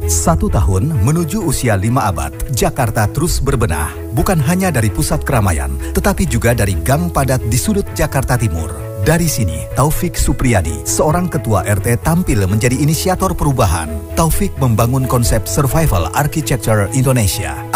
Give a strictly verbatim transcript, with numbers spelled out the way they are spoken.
Satu tahun menuju usia lima abad, Jakarta terus berbenah. Bukan hanya dari pusat keramaian, tetapi juga dari gang padat di sudut Jakarta Timur. Dari sini, Taufik Supriyadi, seorang ketua R T, tampil menjadi inisiator perubahan. Taufik membangun konsep survival architecture Indonesia